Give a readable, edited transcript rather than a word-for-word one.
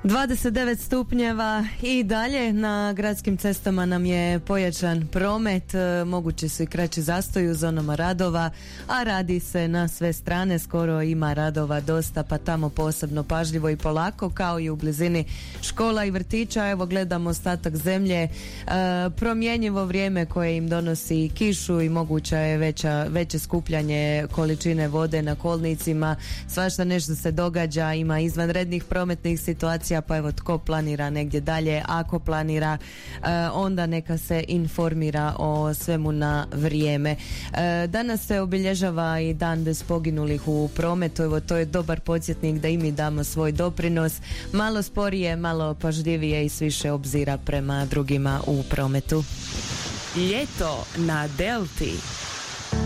29 stupnjeva i dalje na gradskim cestama nam je pojačan promet, mogući su i kraći zastoji u zonama radova, a radi se na sve strane, skoro ima radova dosta, pa tamo posebno pažljivo i polako, kao i u blizini škola i vrtića. Evo gledamo ostatak zemlje, promjenjivo vrijeme koje im donosi kišu i moguća je veće skupljanje količine vode na kolnicima, svašta nešto se događa, ima izvanrednih prometnih situacija, pa evo tko planira negdje dalje, ako planira onda neka se informira o svemu na vrijeme. Danas se obilježava i dan bez poginulih u prometu, evo to je dobar podsjetnik da i mi damo svoj doprinos, malo sporije, malo pažljivije i s više obzira prema drugima u prometu. Ljeto na Delti.